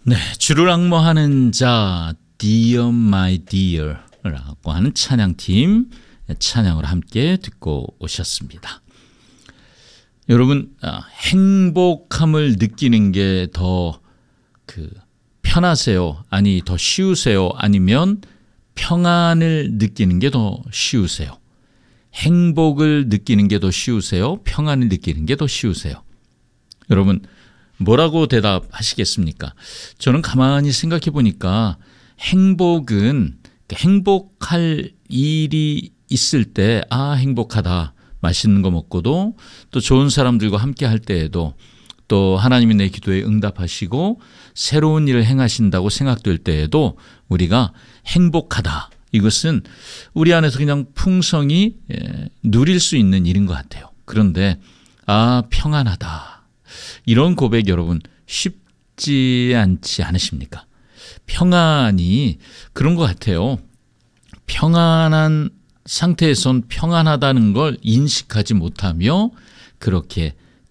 네, 주를 앙모하는 자, Dear My Dear 라고 하는 찬양팀 찬양을 함께 듣고 오셨습니다. 여러분, 행복함을 느끼는 게 더 편하세요? 아니, 더 쉬우세요? 아니면 평안을 느끼는 게 더 쉬우세요? 행복을 느끼는 게 더 쉬우세요? 평안을 느끼는 게 더 쉬우세요? 여러분, 뭐라고 대답하시겠습니까? 저는 가만히 생각해 보니까 행복은 행복할 일이 있을 때 행복하다. 맛있는 거 먹고도 또 좋은 사람들과 함께 할 때에도 또 하나님이 내 기도에 응답하시고 새로운 일을 행하신다고 생각될 때에도 우리가 행복하다. 이것은 우리 안에서 그냥 풍성히 누릴 수 있는 일인 것 같아요. 그런데 평안하다. 이런 고백 여러분 쉽지 않지 않으십니까? 평안이 그런 것 같아요. 평안한 상태에선 평안하다는 걸 인식하지 못하며 그렇게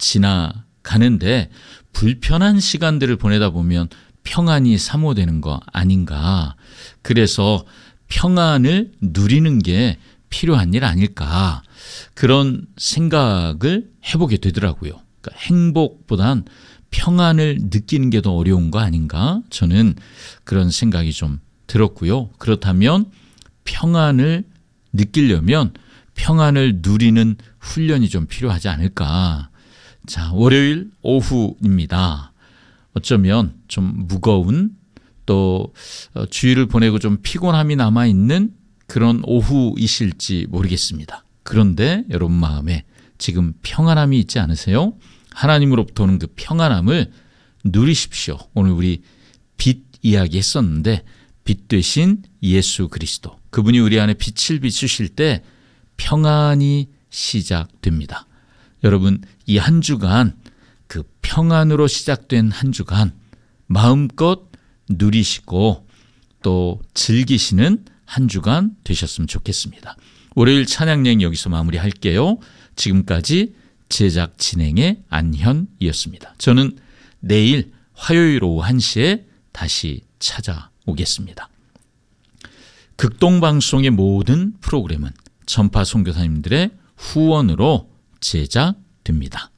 지나가는데 불편한 시간들을 보내다 보면 평안이 사모되는 거 아닌가. 그래서 평안을 누리는 게 필요한 일 아닐까. 그런 생각을 해보게 되더라고요. 그러니까 행복보단 평안을 느끼는 게 더 어려운 거 아닌가? 저는 그런 생각이 좀 들었고요. 그렇다면 평안을 느끼려면 평안을 누리는 훈련이 좀 필요하지 않을까. 자, 월요일 오후입니다. 어쩌면 좀 무거운 또 주일을 보내고 좀 피곤함이 남아있는 그런 오후이실지 모르겠습니다. 그런데 여러분 마음에 지금 평안함이 있지 않으세요? 하나님으로부터 오는 그 평안함을 누리십시오. 오늘 우리 빛 이야기 했었는데 빛 되신 예수 그리스도, 그분이 우리 안에 빛을 비추실 때 평안이 시작됩니다. 여러분, 이 한 주간 그 평안으로 시작된 한 주간 마음껏 누리시고 또 즐기시는 한 주간 되셨으면 좋겠습니다. 월요일 찬양여행 여기서 마무리할게요. 지금까지 제작 진행의 안현이었습니다. 저는 내일 화요일 오후 1시에 다시 찾아오겠습니다. 극동방송의 모든 프로그램은 전파 선교사님들의 후원으로 제작됩니다.